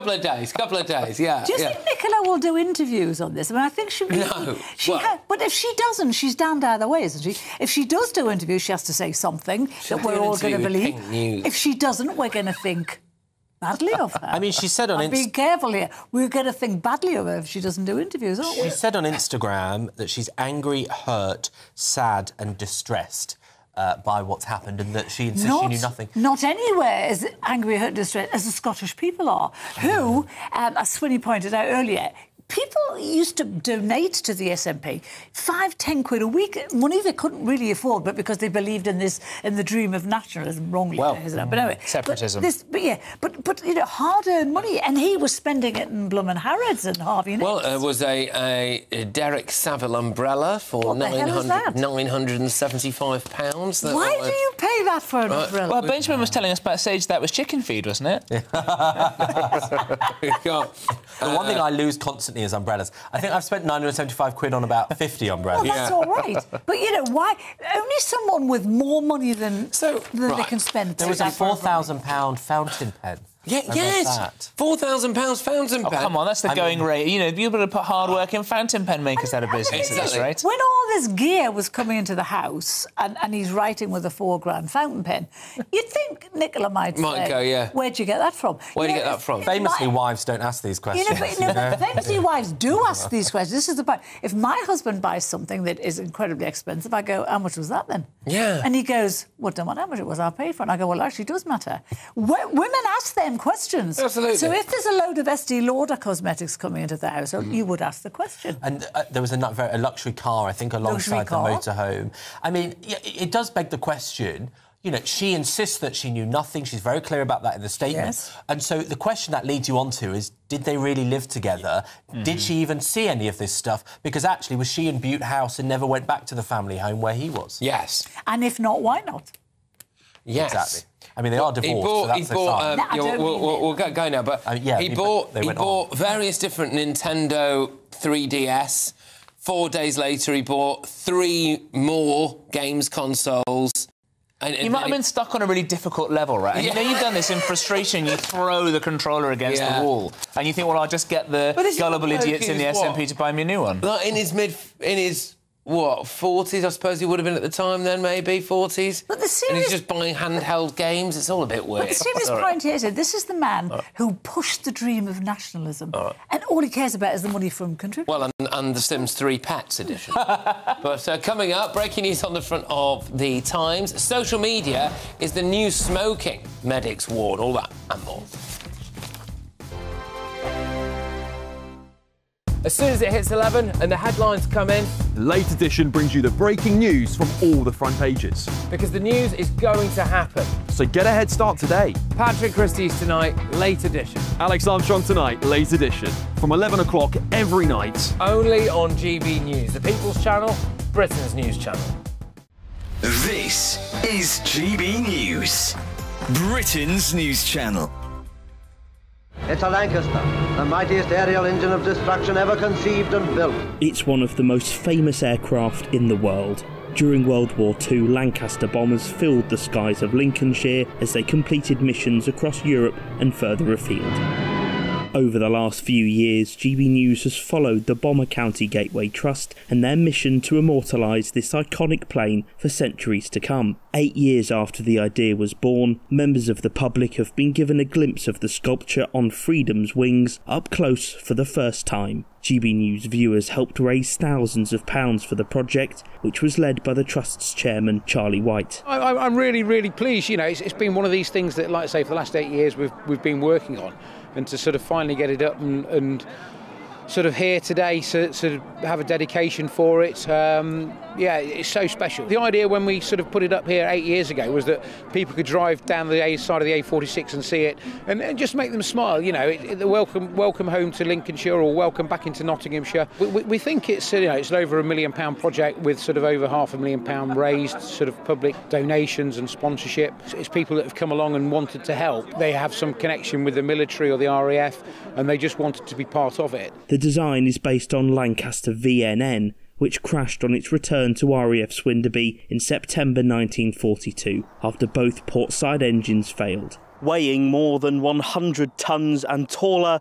Couple of days, yeah. Do you think Nicola will do interviews on this? I mean, I think she... No. But if she doesn't, she's damned either way, isn't she? If she does do interviews, she has to say something that we're all going to believe. If she doesn't, we're going to think badly of her. I mean, she said on Be careful here. We're going to think badly of her if she doesn't do interviews, aren't we? She said on Instagram that she's angry, hurt, sad and distressed by what's happened, and that she insists she knew nothing. Not anywhere as angry, hurt, distressed as the Scottish people are, who, as Swinny pointed out earlier, people used to donate to the SNP 5, 10 quid a week, money they couldn't really afford, but because they believed in the dream of nationalism, wrongly. But anyway, separatism. But you know, hard-earned money, and he was spending it in Blum and Harrods and Harvey Nicks. Well, it was a Derek Saville umbrella for £975. Why do you pay that for an umbrella? Well, Benjamin was telling us backstage that was chicken feed, wasn't it? The one thing I lose constantly is umbrellas. I think I've spent 975 quid on about 50 umbrellas. Well, that's all right. But, you know, why... Only someone with more money than they can spend... There was a £4,000 fountain pen. Yes, £4,000 fountain pen. Oh, come on, that's the going rate. You know, you're going to put hard work in fountain pen makers out of business at this rate. When all this gear was coming into the house and he's writing with a £4,000 fountain pen, you'd think Nicola might say, go, yeah. Where'd you get that from? Where'd you get that from? Famously, wives don't ask these questions. But famously, wives do ask these questions. This is the point. If my husband buys something that is incredibly expensive, I go, how much was that then? Yeah. And he goes, well, don't matter how much it was, I'll pay for it. And I go, well, it actually does matter. Women ask them questions. Absolutely. So if there's a load of Estee Lauder cosmetics coming into the house, you would ask the question. And there was a luxury car, I think, alongside the motorhome. I mean, it does beg the question. You know, she insists that she knew nothing. She's very clear about that in the statement. Yes. And so the question that leads you on to is, did they really live together? Did she even see any of this stuff? Because actually, was she in Butte House and never went back to the family home where he was? Yes. And if not, why not? Yes. Exactly. I mean, they are divorced, we'll go now, but he bought various different Nintendo 3DS. 4 days later, he bought 3 more games consoles. You might have been stuck on a really difficult level, right? And you know, you've done this in frustration. You throw the controller against the wall, and you think, well, I'll just get the gullible idiots in the SNP to buy me a new one. Like in his 40s, I suppose he would have been at the time then, maybe 40s. But the serious... And he's just buying handheld games. It's all a bit weird. But the serious point here is that this is the man who pushed the dream of nationalism, and all he cares about is the money from contributors. Well, and the Sims 3 Pets edition. But coming up, breaking news on the front of the Times. Social media is the new smoking medics ward. All that and more. As soon as it hits 11 and the headlines come in... The Late Edition brings you the breaking news from all the front pages. Because the news is going to happen. So get a head start today. Patrick Christie's tonight, Late Edition. Alex Armstrong tonight, Late Edition. From 11 o'clock every night. Only on GB News, the People's Channel, Britain's news channel. This is GB News, Britain's news channel. It's a Lancaster, the mightiest aerial engine of destruction ever conceived and built. It's one of the most famous aircraft in the world. During World War II, Lancaster bombers filled the skies of Lincolnshire as they completed missions across Europe and further afield. Over the last few years, GB News has followed the Bomber County Gateway Trust and their mission to immortalise this iconic plane for centuries to come. 8 years after the idea was born, members of the public have been given a glimpse of the sculpture on Freedom's wings up close for the first time. GB News viewers helped raise thousands of pounds for the project, which was led by the Trust's chairman, Charlie White. I'm really, really pleased. You know, it's been one of these things that, like I say, for the last 8 years we've been working on. And to sort of finally get it up and sort of here today, sort of have a dedication for it, it's so special. The idea when we sort of put it up here 8 years ago was that people could drive down the A side of the A46 and see it and just make them smile. You know, the welcome home to Lincolnshire or welcome back into Nottinghamshire. We think it's it's an over £1 million project with sort of over £500,000 raised, sort of public donations and sponsorship. It's people that have come along and wanted to help. They have some connection with the military or the RAF and they just wanted to be part of it. The design is based on Lancaster VNN, which crashed on its return to RAF Swinderby in September 1942 after both portside engines failed. Weighing more than 100 tonnes and taller,